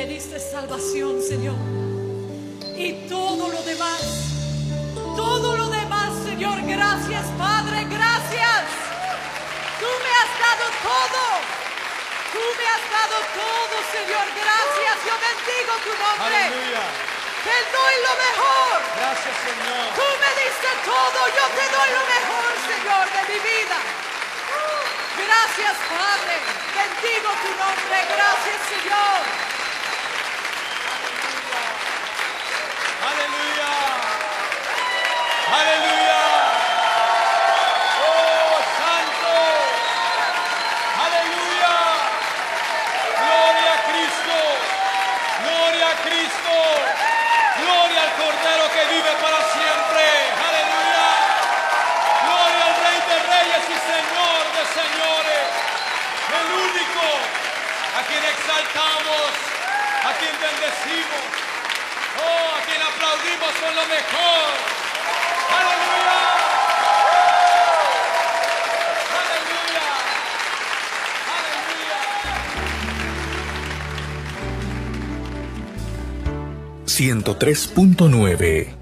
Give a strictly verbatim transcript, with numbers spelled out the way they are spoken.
diste salvación, Señor. Y todo lo demás, todo lo demás, Señor, gracias, Padre, gracias. Tú me has dado todo. Tú me has dado todo, Señor, gracias. Yo bendigo tu nombre. Aleluya. Te doy lo mejor. Gracias, Señor. Tú me diste todo, yo te doy lo mejor, Señor, de mi vida. Gracias, Padre. Bendigo tu nombre. Gracias, Señor. Aleluya. Aleluya. Oh, santo. Aleluya. Gloria a Cristo. Gloria a Cristo. Gloria al Cordero que vive para siempre. Aleluya. Gloria al Rey de Reyes y Señor de Señores. El único a quien exaltamos, a quien bendecimos, oh, a quien aplaudimos con lo mejor. Aleluya. Aleluya. Aleluya. ciento tres punto nueve